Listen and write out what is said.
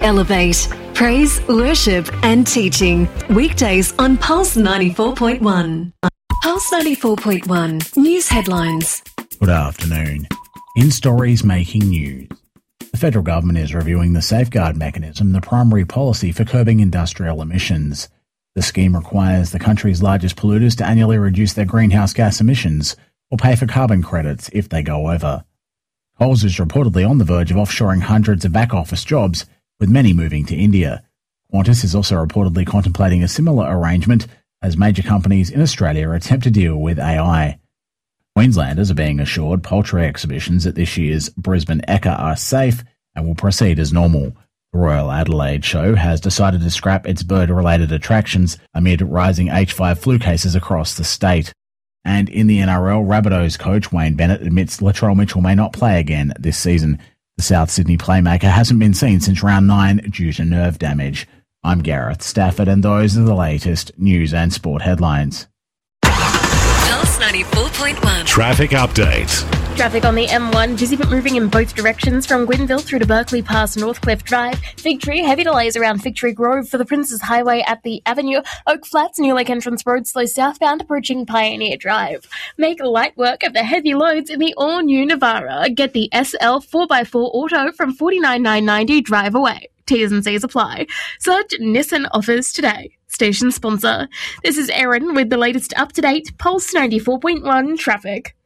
Elevate. Praise, worship and teaching. Weekdays on Pulse 94.1. Pulse 94.1. News headlines. Good afternoon. In stories making news. The federal government is reviewing the safeguard mechanism, the primary policy for curbing industrial emissions. The scheme requires the country's largest polluters to annually reduce their greenhouse gas emissions or pay for carbon credits if they go over. Coles is reportedly on the verge of offshoring hundreds of back-office jobs, with many moving to India. Qantas is also reportedly contemplating a similar arrangement as major companies in Australia attempt to deal with AI. Queenslanders are being assured poultry exhibitions at this year's Brisbane Ekka are safe and will proceed as normal. The Royal Adelaide Show has decided to scrap its bird-related attractions amid rising H5 flu cases across the state. And in the NRL, Rabbitohs coach Wayne Bennett admits Latrell Mitchell may not play again this season. The South Sydney playmaker hasn't been seen since round 9 due to nerve damage. I'm Gareth Stafford, and those are the latest news and sport headlines. Pulse 94.1. Traffic update. Traffic on the M1, busy but moving in both directions from Gwynville through to Berkeley past Northcliffe Drive. Fig Tree, heavy delays around Fig Tree Grove for the Princes Highway at the Avenue. Oak Flats, New Lake Entrance Road, slow southbound approaching Pioneer Drive. Make light work of the heavy loads in the all-new Navara. Get the SL 4x4 Auto from $49,990 drive away. T's and C's apply. Search Nissan offers today. Station sponsor. This is Erin with the latest up-to-date Pulse 94.1 traffic.